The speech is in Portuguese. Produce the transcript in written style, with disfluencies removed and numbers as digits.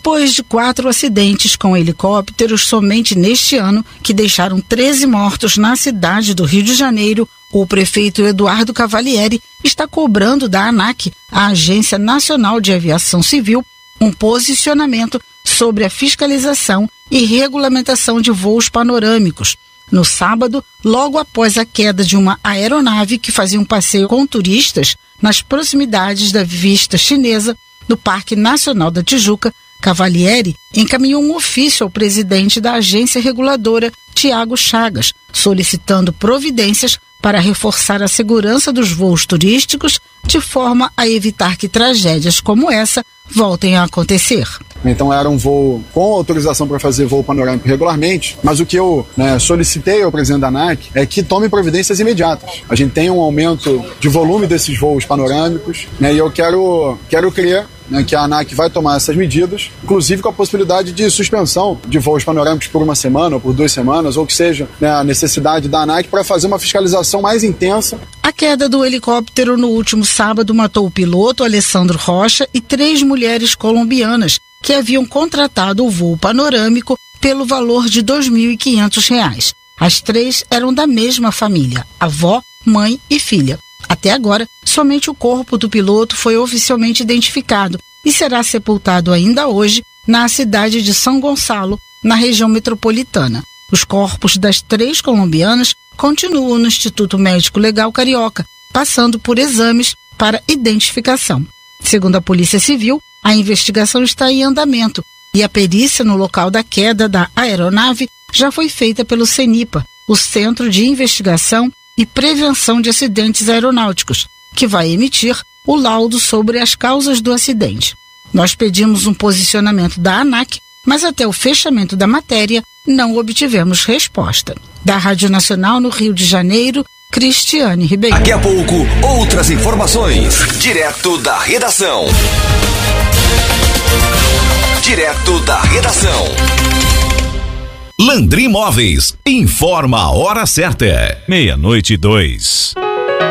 Depois de 4 acidentes com helicópteros somente neste ano, que deixaram 13 mortos na cidade do Rio de Janeiro, o prefeito Eduardo Cavalieri está cobrando da ANAC, a Agência Nacional de Aviação Civil, um posicionamento sobre a fiscalização e regulamentação de voos panorâmicos. No sábado, logo após a queda de uma aeronave que fazia um passeio com turistas nas proximidades da Vista Chinesa, no Parque Nacional da Tijuca, Cavalieri encaminhou um ofício ao presidente da agência reguladora, Tiago Chagas, solicitando providências para reforçar a segurança dos voos turísticos de forma a evitar que tragédias como essa voltem a acontecer. Então era um voo com autorização para fazer voo panorâmico regularmente, mas o que eu solicitei ao presidente da ANAC é que tome providências imediatas. A gente tem um aumento de volume desses voos panorâmicos, e eu quero crer que a ANAC vai tomar essas medidas, inclusive com a possibilidade de suspensão de voos panorâmicos por uma semana ou por 2 semanas, ou que seja a necessidade da ANAC para fazer uma fiscalização mais intensa. A queda do helicóptero no último sábado matou o piloto Alessandro Rocha e 3 mulheres colombianas que haviam contratado o voo panorâmico pelo valor de R$ 2.500. As 3 eram da mesma família, avó, mãe e filha. Até agora, somente o corpo do piloto foi oficialmente identificado e será sepultado ainda hoje na cidade de São Gonçalo, na região metropolitana. Os corpos das 3 colombianas continuam no Instituto Médico Legal Carioca, passando por exames para identificação. Segundo a Polícia Civil, a investigação está em andamento e a perícia no local da queda da aeronave já foi feita pelo CENIPA, o Centro de Investigação e Prevenção de Acidentes Aeronáuticos, que vai emitir o laudo sobre as causas do acidente. Nós pedimos um posicionamento da ANAC, mas até o fechamento da matéria não obtivemos resposta. Da Rádio Nacional no Rio de Janeiro, Cristiane Ribeiro. Daqui a pouco, outras informações, direto da redação. Direto da redação. Landry Móveis informa a hora certa. 12:02.